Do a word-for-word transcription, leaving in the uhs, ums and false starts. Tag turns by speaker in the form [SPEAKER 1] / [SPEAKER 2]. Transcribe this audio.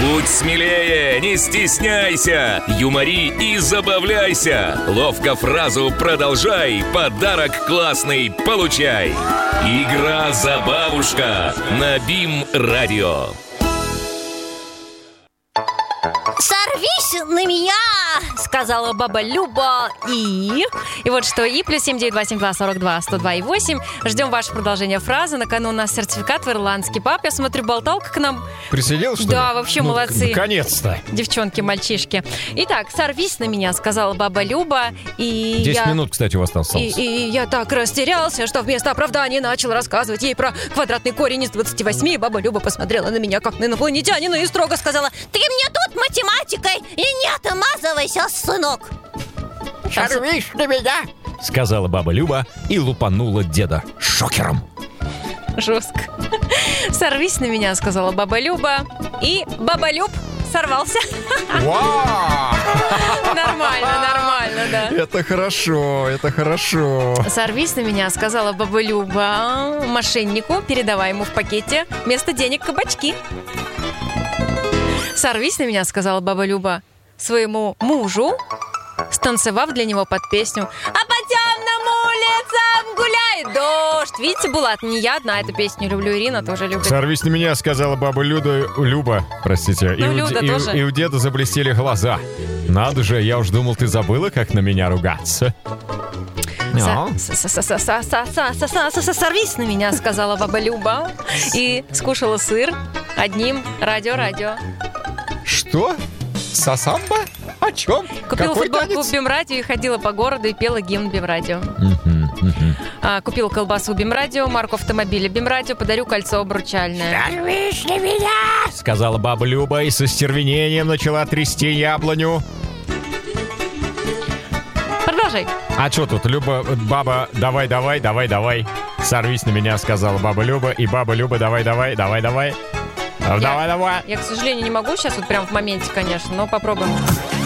[SPEAKER 1] Будь смелее, не стесняйся, юмори и забавляйся. Ловко фразу продолжай, подарок классный получай. Игра «Забавушка» на БИМ-радио.
[SPEAKER 2] «Сорвись на меня!» — сказала баба Люба. И... И вот что. И плюс семь девять два семь два сорок два сто два и восемь. Ждем ваше продолжение фразы. На кону у нас сертификат в ирландский паб. Я смотрю, болталка к нам
[SPEAKER 3] присоединил, что ли?
[SPEAKER 2] Да, вообще
[SPEAKER 3] ну,
[SPEAKER 2] молодцы.
[SPEAKER 3] Наконец-то.
[SPEAKER 2] Девчонки, мальчишки. Итак, «Сорвись на меня!» — сказала баба Люба. И
[SPEAKER 3] Десять
[SPEAKER 2] я...
[SPEAKER 3] минут, кстати, у вас там осталось.
[SPEAKER 2] И, и я так растерялся, что вместо оправдания начал рассказывать ей про квадратный корень из двадцати восьми. Баба Люба посмотрела на меня, как на инопланетянина, и строго сказала: «Ты мне тут математикой и не отмазывайся, сынок!»
[SPEAKER 3] «Сорвись на меня!» — сказала баба Люба и лупанула деда шокером.
[SPEAKER 2] Жестко. «Сорвись на меня!» — сказала баба Люба. И баба Люб сорвался.
[SPEAKER 3] Вау!
[SPEAKER 2] Нормально, нормально, да.
[SPEAKER 3] Это хорошо, это хорошо.
[SPEAKER 2] «Сорвись на меня!» — сказала баба Люба мошеннику, передавай ему в пакете вместо денег кабачки. «Сорвись на меня!» — сказала баба Люба своему мужу, станцевав для него под песню «А по темным улицам гуляет дождь». Видите, Булат, не я одна эту песню люблю, Ирина тоже любит.
[SPEAKER 3] «Сорвись на меня!» — сказала баба Люда, Люба, простите.
[SPEAKER 2] Ну,
[SPEAKER 3] и,
[SPEAKER 2] Люда
[SPEAKER 3] у,
[SPEAKER 2] тоже.
[SPEAKER 3] и, и у деда заблестели глаза. Надо же, я уж думал, ты забыла, как на меня ругаться.
[SPEAKER 2] «Сорвись на меня!» — сказала баба Люба и скушала сыр одним радио-радио.
[SPEAKER 3] Что? Сосамба? О чем?
[SPEAKER 2] Купила
[SPEAKER 3] Какой
[SPEAKER 2] футболку
[SPEAKER 3] танец?
[SPEAKER 2] в БИМ-радио и ходила по городу и пела гимн БИМ-радио.
[SPEAKER 3] Мгм, мгм.
[SPEAKER 2] А, купила колбасу БИМ-радио, марку автомобиля БИМ-радио, подарю кольцо обручальное.
[SPEAKER 3] «Сорвись на меня!» — сказала баба Люба и со стервенением начала трясти яблоню.
[SPEAKER 2] Продолжай.
[SPEAKER 3] А что тут, Люба, баба, давай, давай, давай, давай. «Сорвись на меня!» — сказала баба Люба. И баба Люба, давай, давай, давай, давай. Давай, давай.
[SPEAKER 2] Я, к сожалению, не могу сейчас вот прям в моменте, конечно, но попробуем.